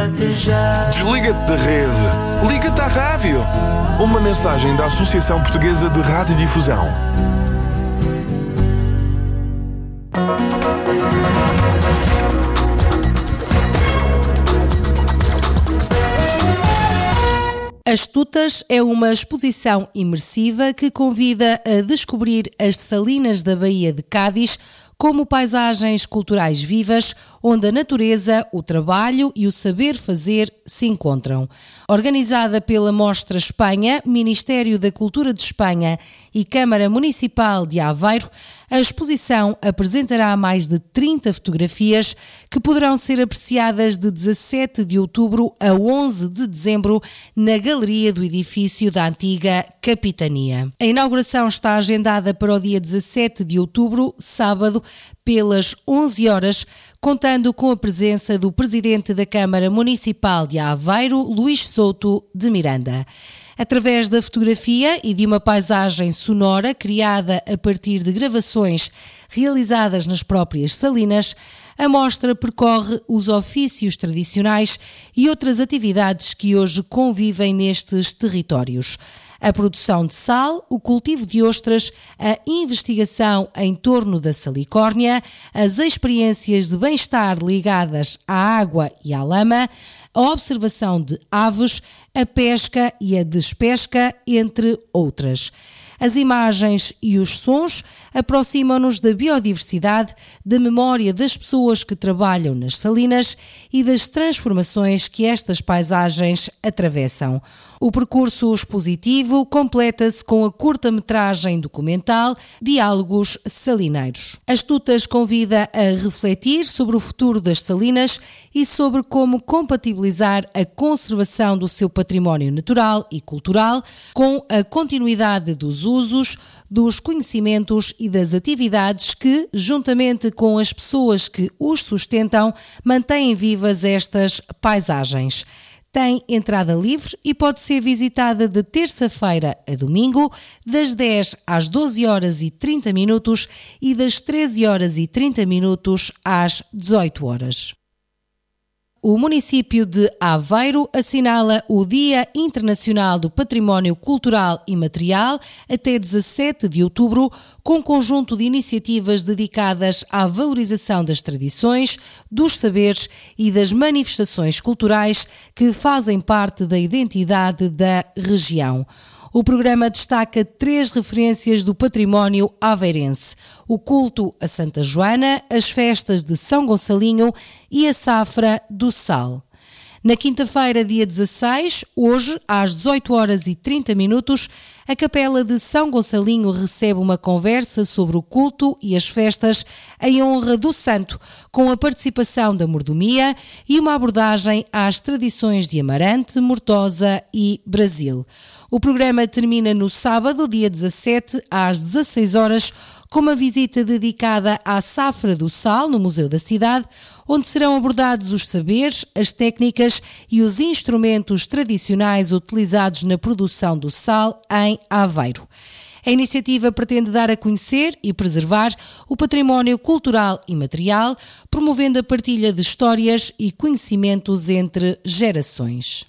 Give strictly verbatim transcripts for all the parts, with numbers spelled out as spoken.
proteger. Desliga-te da rede. Liga-te à rádio. Uma mensagem da Associação Portuguesa de Radiodifusão. As Tutas é uma exposição imersiva que convida a descobrir as salinas da Baía de Cádiz como paisagens culturais vivas, onde a natureza, o trabalho e o saber fazer se encontram. Organizada pela Mostra Espanha, Ministério da Cultura de Espanha e Câmara Municipal de Aveiro, a exposição apresentará mais de trinta fotografias que poderão ser apreciadas de dezassete de outubro a onze de dezembro na galeria do edifício da antiga Capitania. A inauguração está agendada para o dia dezassete de outubro, sábado, pelas onze horas, contando com a presença do Presidente da Câmara Municipal de Aveiro, Luís Souto de Miranda. Através da fotografia e de uma paisagem sonora criada a partir de gravações realizadas nas próprias salinas, a mostra percorre os ofícios tradicionais e outras atividades que hoje convivem nestes territórios. A produção de sal, o cultivo de ostras, a investigação em torno da salicórnia, as experiências de bem-estar ligadas à água e à lama, a observação de aves, a pesca e a despesca, entre outras. As imagens e os sons aproximam-nos da biodiversidade, da memória das pessoas que trabalham nas salinas e das transformações que estas paisagens atravessam. O percurso expositivo completa-se com a curta-metragem documental Diálogos Salineiros. As Tutas convida a refletir sobre o futuro das salinas e sobre como compatibilizar a conservação do seu património natural e cultural com a continuidade dos usos, dos conhecimentos e das atividades que, juntamente com as pessoas que os sustentam, mantêm vivas estas paisagens. Tem entrada livre e pode ser visitada de terça-feira a domingo, das dez às doze horas e trinta minutos e das treze horas e trinta minutos às dezoito horas. O município de Aveiro assinala o Dia Internacional do Património Cultural e Material até dezassete de outubro, com um conjunto de iniciativas dedicadas à valorização das tradições, dos saberes e das manifestações culturais que fazem parte da identidade da região. O programa destaca três referências do património aveirense: o culto a Santa Joana, as festas de São Gonçalinho e a safra do sal. Na quinta-feira, dia dezasseis, hoje, às dezoito horas e trinta minutos, a Capela de São Gonçalinho recebe uma conversa sobre o culto e as festas em honra do santo, com a participação da mordomia e uma abordagem às tradições de Amarante, Mortosa e Brasil. O programa termina no sábado, dia dezassete, às dezasseis horas, com uma visita dedicada à safra do sal no Museu da Cidade, onde serão abordados os saberes, as técnicas e os instrumentos tradicionais utilizados na produção do sal em Aveiro. A iniciativa pretende dar a conhecer e preservar o património cultural e material, promovendo a partilha de histórias e conhecimentos entre gerações.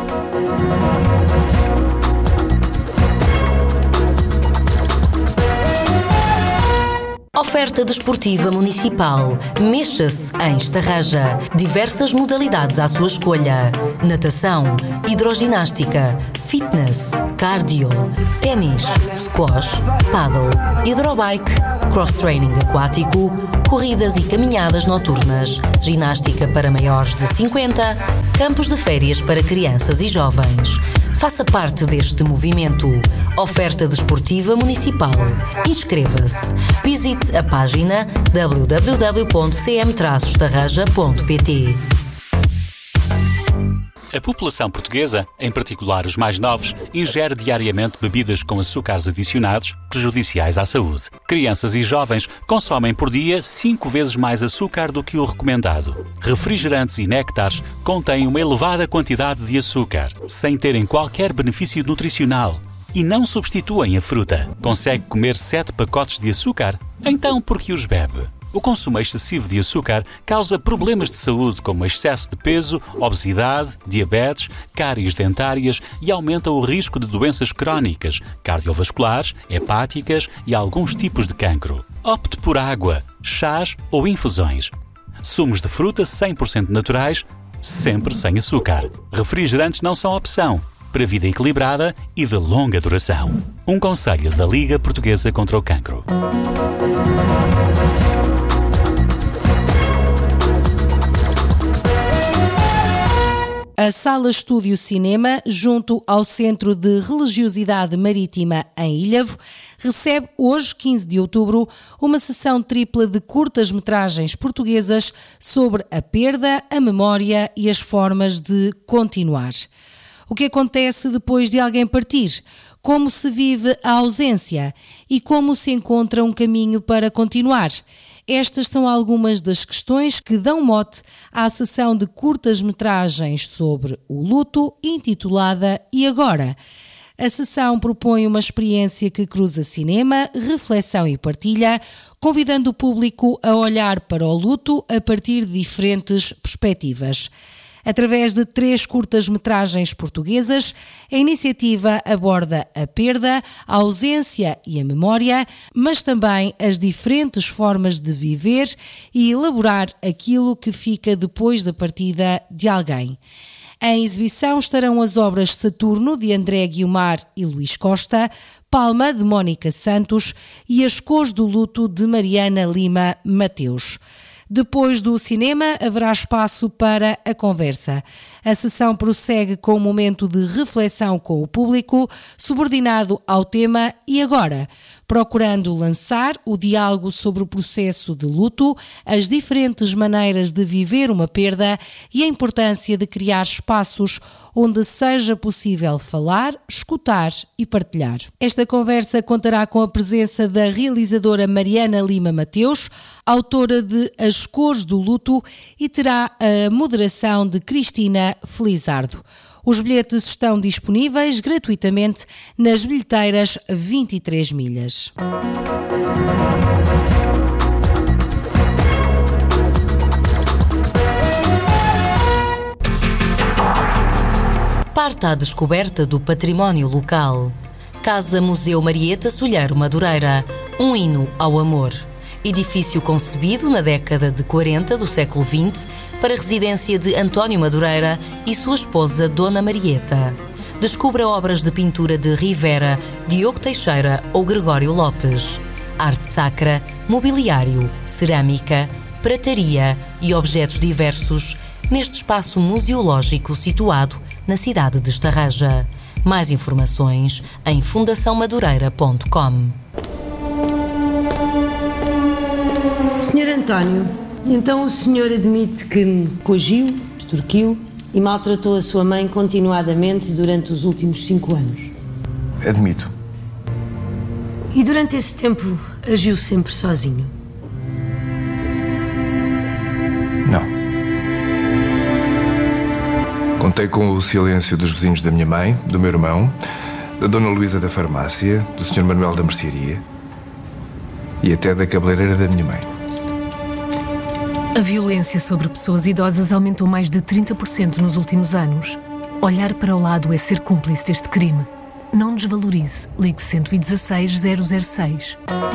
Oferta desportiva municipal. Mexa-se em Estarraja. Diversas modalidades à sua escolha: natação, hidroginástica, fitness, cardio, ténis, squash, paddle, hidrobike, cross-training aquático, corridas e caminhadas noturnas, ginástica para maiores de cinquenta, campos de férias para crianças e jovens. Faça parte deste movimento. Oferta desportiva municipal. Inscreva-se. Visite a página w w w ponto c m traço estarraja ponto p t. A população portuguesa, em particular os mais novos, ingere diariamente bebidas com açúcares adicionados, prejudiciais à saúde. Crianças e jovens consomem por dia cinco vezes mais açúcar do que o recomendado. Refrigerantes e néctares contêm uma elevada quantidade de açúcar, sem terem qualquer benefício nutricional. E não substituem a fruta. Consegue comer sete pacotes de açúcar? Então por que os bebe? O consumo excessivo de açúcar causa problemas de saúde como excesso de peso, obesidade, diabetes, cáries dentárias e aumenta o risco de doenças crónicas, cardiovasculares, hepáticas e alguns tipos de cancro. Opte por água, chás ou infusões. Sumos de fruta cem por cento naturais, sempre sem açúcar. Refrigerantes não são opção, para vida equilibrada e de longa duração. Um conselho da Liga Portuguesa contra o Cancro. A Sala Estúdio Cinema, junto ao Centro de Religiosidade Marítima em Ilhavo, recebe hoje, quinze de outubro, uma sessão tripla de curtas-metragens portuguesas sobre a perda, a memória e as formas de continuar. O que acontece depois de alguém partir? Como se vive a ausência? E como se encontra um caminho para continuar? Estas são algumas das questões que dão mote à sessão de curtas-metragens sobre o luto, intitulada E Agora? A sessão propõe uma experiência que cruza cinema, reflexão e partilha, convidando o público a olhar para o luto a partir de diferentes perspectivas. Através de três curtas-metragens portuguesas, a iniciativa aborda a perda, a ausência e a memória, mas também as diferentes formas de viver e elaborar aquilo que fica depois da partida de alguém. Em exibição estarão as obras Saturno, de André Guiomar e Luís Costa, Palma, de Mónica Santos e As Cores do Luto, de Mariana Lima Mateus. Depois do cinema, haverá espaço para a conversa. A sessão prossegue com um momento de reflexão com o público, subordinado ao tema E Agora?, procurando lançar o diálogo sobre o processo de luto, as diferentes maneiras de viver uma perda e a importância de criar espaços onde seja possível falar, escutar e partilhar. Esta conversa contará com a presença da realizadora Mariana Lima Mateus, autora de As Cores do Luto, e terá a moderação de Cristina Felizardo. Os bilhetes estão disponíveis gratuitamente nas bilheteiras vinte e três milhas. Parta à descoberta do património local. Casa Museu Marieta Solheiro Madureira, um hino ao amor. Edifício concebido na década de quarenta do século vinte para residência de António Madureira e sua esposa Dona Marieta. Descubra obras de pintura de Rivera, Diogo Teixeira ou Gregório Lopes. Arte sacra, mobiliário, cerâmica, prataria e objetos diversos neste espaço museológico situado na cidade de Estarreja. Mais informações em fundação madureira ponto com. senhor António, então o senhor admite que me coagiu, extorquiu e maltratou a sua mãe continuadamente durante os últimos cinco anos? Admito. E durante esse tempo agiu sempre sozinho? Não. Contei com o silêncio dos vizinhos da minha mãe, do meu irmão, da Dona Luísa da farmácia, do senhor Manuel da mercearia e até da cabeleireira da minha mãe. A violência sobre pessoas idosas aumentou mais de trinta por cento nos últimos anos. Olhar para o lado é ser cúmplice deste crime. Não desvalorize. Ligue cento e dezasseis, zero zero seis.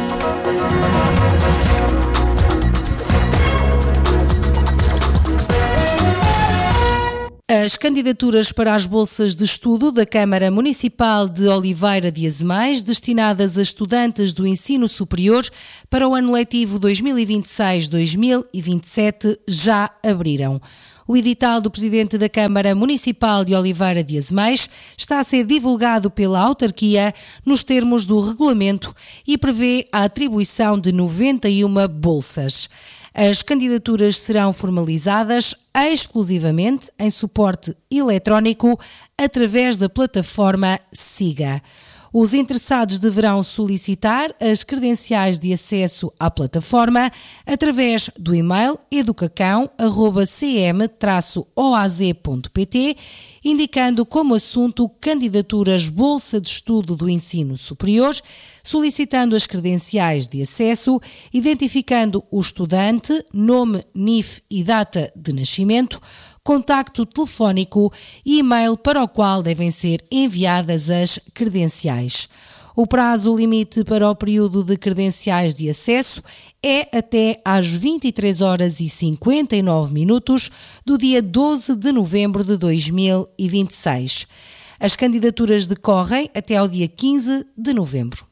As candidaturas para as bolsas de estudo da Câmara Municipal de Oliveira de Azemais, destinadas a estudantes do ensino superior para o ano letivo dois mil e vinte e seis, dois mil e vinte e sete, já abriram. O edital do Presidente da Câmara Municipal de Oliveira de Azemais está a ser divulgado pela autarquia nos termos do regulamento e prevê a atribuição de noventa e uma bolsas. As candidaturas serão formalizadas exclusivamente em suporte eletrónico através da plataforma SIGA. Os interessados deverão solicitar as credenciais de acesso à plataforma através do e-mail educacão arroba c m traço o a z ponto p t, indicando como assunto candidaturas Bolsa de Estudo do Ensino Superior, solicitando as credenciais de acesso, identificando o estudante, nome, N I F e data de nascimento, contacto telefónico e e-mail para o qual devem ser enviadas as credenciais. O prazo limite para o período de credenciais de acesso é até às vinte e três horas e cinquenta e nove minutos do dia doze de novembro de dois mil e vinte e seis. As candidaturas decorrem até ao dia quinze de novembro.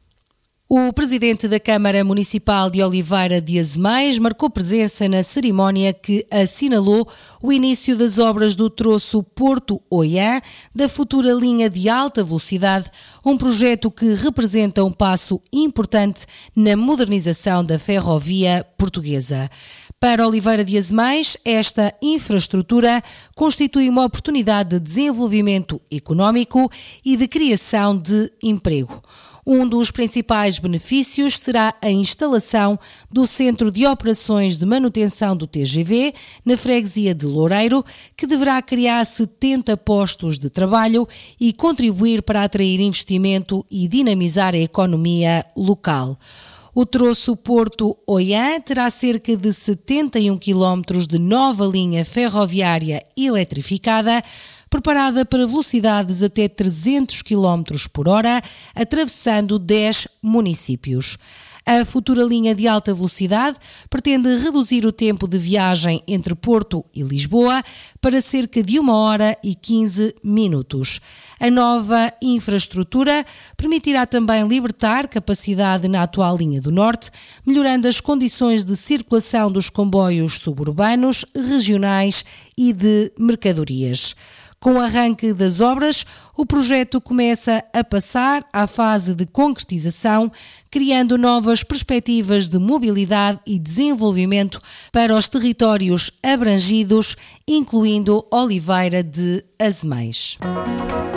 O presidente da Câmara Municipal de Oliveira de Azemais marcou presença na cerimónia que assinalou o início das obras do troço Porto-Oiã da futura linha de alta velocidade, um projeto que representa um passo importante na modernização da ferrovia portuguesa. Para Oliveira de Azemais, esta infraestrutura constitui uma oportunidade de desenvolvimento económico e de criação de emprego. Um dos principais benefícios será a instalação do Centro de Operações de Manutenção do T G V na freguesia de Loureiro, que deverá criar setenta postos de trabalho e contribuir para atrair investimento e dinamizar a economia local. O troço Porto-Oiã terá cerca de setenta e um quilómetros de nova linha ferroviária eletrificada, preparada para velocidades até trezentos quilómetros por hora, atravessando dez municípios. A futura linha de alta velocidade pretende reduzir o tempo de viagem entre Porto e Lisboa para cerca de uma hora e quinze minutos. A nova infraestrutura permitirá também libertar capacidade na atual linha do Norte, melhorando as condições de circulação dos comboios suburbanos, regionais e de mercadorias. Com o arranque das obras, o projeto começa a passar à fase de concretização, criando novas perspectivas de mobilidade e desenvolvimento para os territórios abrangidos, incluindo Oliveira de Azemais.